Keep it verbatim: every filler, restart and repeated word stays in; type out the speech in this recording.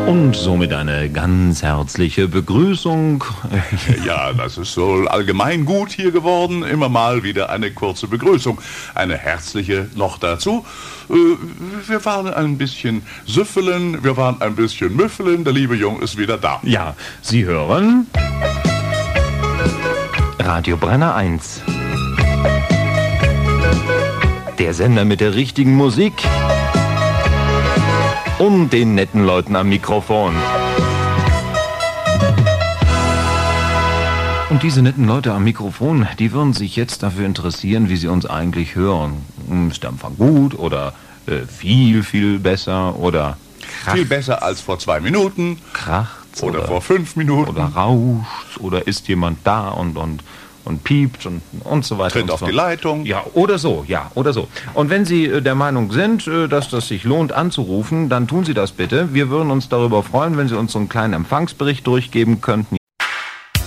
Und somit eine ganz herzliche Begrüßung. Ja, das ist so allgemein gut hier geworden. Immer mal wieder eine kurze Begrüßung. Eine herzliche noch dazu. Wir waren ein bisschen süffelen, wir waren ein bisschen müffeln. Der liebe Jung ist wieder da. Ja, Sie hören Radio Brenner eins. Der Sender mit der richtigen Musik und den netten Leuten am Mikrofon. Und diese netten Leute am Mikrofon, die würden sich jetzt dafür interessieren, wie sie uns eigentlich hören. Ist der Empfang gut oder äh, viel, viel besser oder kracht's? Viel besser als vor zwei Minuten. Kracht's oder, oder vor fünf Minuten. Oder rauscht oder ist jemand da und, und, und piept und, und so weiter. Tritt und auf so. die Leitung. Ja, oder so, ja, oder so. Und wenn Sie äh, der Meinung sind, äh, dass das sich lohnt anzurufen, dann tun Sie das bitte. Wir würden uns darüber freuen, wenn Sie uns so einen kleinen Empfangsbericht durchgeben könnten.